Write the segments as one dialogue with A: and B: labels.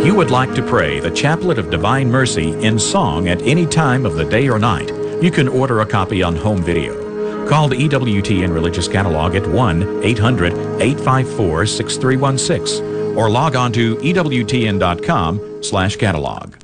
A: If you would like to pray the Chaplet of Divine Mercy in song at any time of the day or night, you can order a copy on home video. Call the EWTN Religious Catalog at 1-800-854-6316 or log on to EWTN.com/catalog.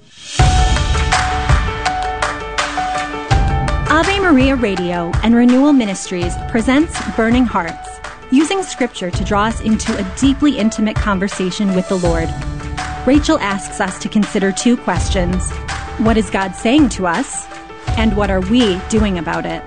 B: Ave Maria Radio and Renewal Ministries presents Burning Hearts, using Scripture to draw us into a deeply intimate conversation with the Lord. Rachel asks us to consider two questions. What is God saying to us? And what are we doing about it?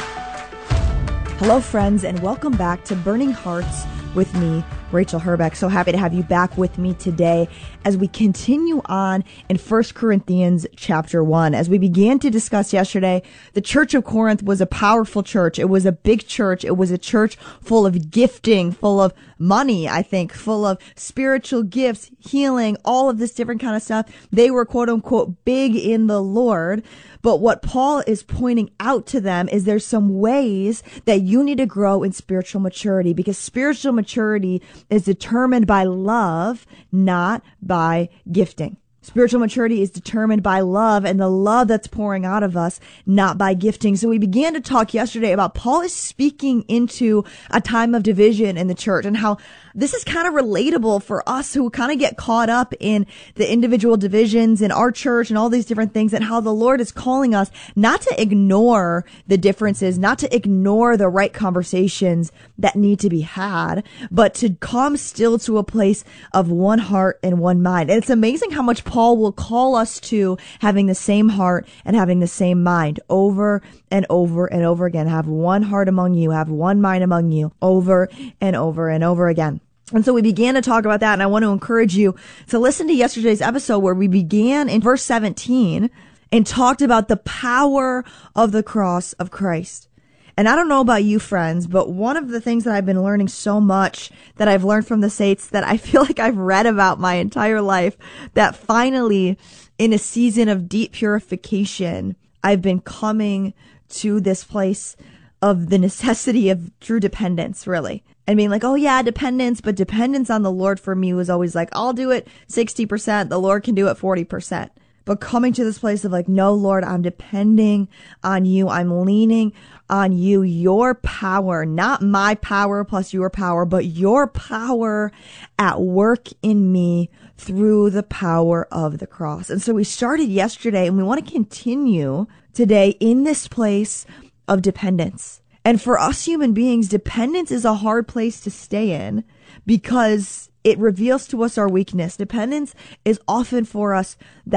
C: Hello, friends, and welcome back to Burning Hearts with me, Rachel Herbeck. So happy to have you back with me today as we continue on in 1 Corinthians chapter 1. As we began to discuss yesterday, the Church of Corinth was a powerful church. It was a big church. It was a church full of gifting, full of money, I think, full of spiritual gifts, healing, all of this different kind of stuff. They were, quote unquote, big in the Lord. But what Paul is pointing out to them is there's some ways that you need to grow in spiritual maturity, because spiritual maturity is determined by love, not by gifting. Spiritual maturity is determined by love, and the love that's pouring out of us, not by gifting. So we began to talk yesterday about Paul is speaking into a time of division in the church, and how this is kind of relatable for us who kind of get caught up in the individual divisions in our church and all these different things, and how the Lord is calling us not to ignore the differences, not to ignore the right conversations that need to be had, but to come still to a place of one heart and one mind. And it's amazing how much Paul will call us to having the same heart and having the same mind over and over and over again. Have one heart among you, have one mind among you, over and over and over again. And so we began to talk about that, and I want to encourage you to listen to yesterday's episode where we began in verse 17 and talked about the power of the cross of Christ. And I don't know about you, friends, but one of the things that I've been learning so much, that I've learned from the saints, that I feel like I've read about my entire life, that finally, in a season of deep purification, I've been coming to this place of the necessity of true dependence, really. And being like, oh yeah, dependence, but dependence on the Lord for me was always like, I'll do it 60%, the Lord can do it 40%. But coming to this place of like, no, Lord, I'm depending on you. I'm leaning on you, your power, not my power plus your power, but your power at work in me through the power of the cross. And so we started yesterday, and we want to continue today in this place of dependence. And for us human beings, dependence is a hard place to stay in because it reveals to us our weakness. Dependence is often for us that